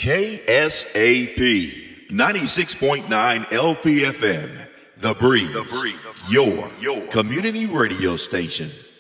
KSAP 96.9 LPFM, The Breeze, your community radio station.